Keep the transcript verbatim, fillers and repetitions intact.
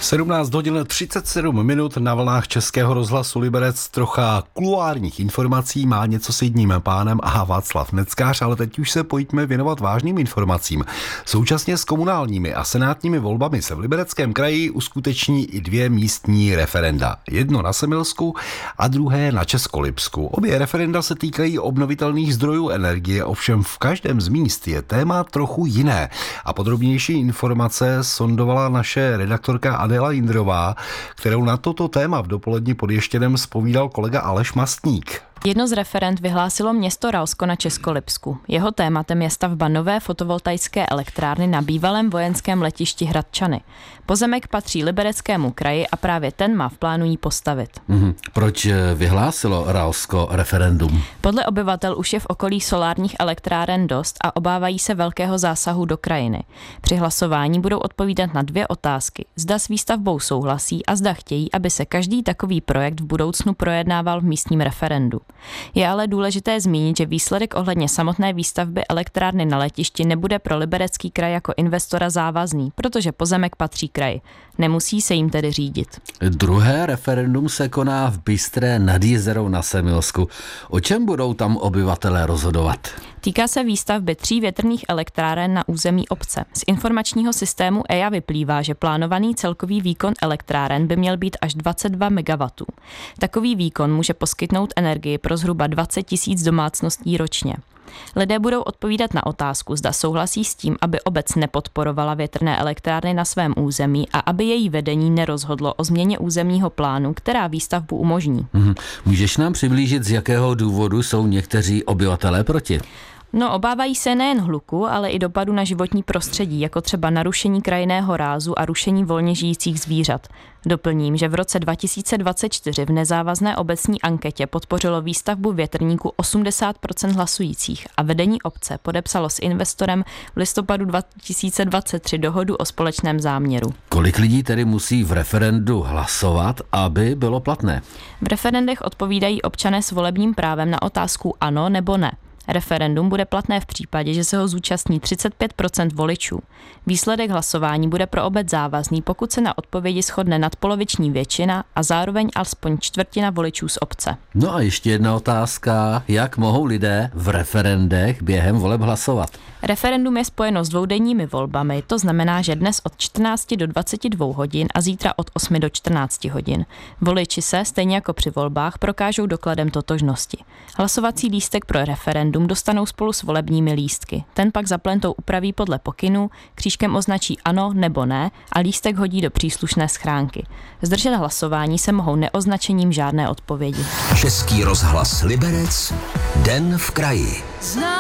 sedmnáct hodin třicet sedm minut na vlnách Českého rozhlasu Liberec, trocha kuloárních informací, má něco s jedním pánem a Václav Neckář, ale teď už se pojďme věnovat vážným informacím. Současně s komunálními a senátními volbami se v Libereckém kraji uskuteční i dvě místní referenda. Jedno na Semilsku a druhé na Českolipsku. Obě referenda se týkají obnovitelných zdrojů energie, ovšem v každém z míst je téma trochu jiné. A podrobnější informace sondovala naše redaktorka Adela Jindrová, kterou na toto téma v dopoledni pod Ještědem zpovídal kolega Aleš Mastník. Jedno z referend vyhlásilo město Ralsko na Českolipsku. Jeho tématem je stavba nové fotovoltaické elektrárny na bývalém vojenském letišti Hradčany. Pozemek patří Libereckému kraji a právě ten má v plánu ji postavit. Mm-hmm. Proč vyhlásilo Ralsko referendum? Podle obyvatel už je v okolí solárních elektráren dost a obávají se velkého zásahu do krajiny. Při hlasování budou odpovídat na dvě otázky. Zda s výstavbou souhlasí a zda chtějí, aby se každý takový projekt v budoucnu projednával v místním referendu. Je ale důležité zmínit, že výsledek ohledně samotné výstavby elektrárny na letišti nebude pro Liberecký kraj jako investora závazný, protože pozemek patří kraji. Nemusí se jim tedy řídit. Druhé referendum se koná v Bystré nad Jizerou na Semilsku. O čem budou tam obyvatelé rozhodovat? Týká se výstavby tří větrných elektráren na území obce. Z informačního systému E I A vyplývá, že plánovaný celkový výkon elektráren by měl být až dvacet dva megawattů. Takový výkon může poskytnout energii pro zhruba dvacet tisíc domácností ročně. Lidé budou odpovídat na otázku, zda souhlasí s tím, aby obec nepodporovala větrné elektrárny na svém území a aby její vedení nerozhodlo o změně územního plánu, která výstavbu umožní. Hmm. Můžeš nám přiblížit, z jakého důvodu jsou někteří obyvatelé proti? No, obávají se nejen hluku, ale i dopadu na životní prostředí, jako třeba narušení krajinného rázu a rušení volně žijících zvířat. Doplním, že v roce dva tisíce dvacet čtyři v nezávazné obecní anketě podpořilo výstavbu větrníku osmdesát procent hlasujících a vedení obce podepsalo s investorem v listopadu dva tisíce dvacet tři dohodu o společném záměru. Kolik lidí tedy musí v referendu hlasovat, aby bylo platné? V referendech odpovídají občané s volebním právem na otázku ano nebo ne. Referendum bude platné v případě, že se ho zúčastní třicet pět procent voličů. Výsledek hlasování bude pro obec závazný, pokud se na odpovědi shodne nadpoloviční většina a zároveň alespoň čtvrtina voličů z obce. No a ještě jedna otázka, jak mohou lidé v referendech během voleb hlasovat? Referendum je spojeno s dvoudenními volbami, to znamená, že dnes od čtrnácti do dvaceti dvou hodin a zítra od osmi do čtrnácti hodin. Voliči se, stejně jako při volbách, prokážou dokladem totožnosti. Hlasovací lístek pro referendum dostanou spolu s volebními lístky. Ten pak za plentou upraví podle pokynů, křížkem označí ano nebo ne a lístek hodí do příslušné schránky. Zdržet hlasování se mohou neoznačením žádné odpovědi. Český rozhlas Liberec, Den v kraji.